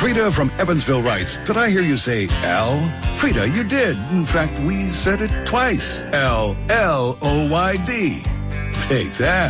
Frida from Evansville writes, did I hear you say L? Frida, you did. In fact, we said it twice. L-L-O-Y-D. Take that.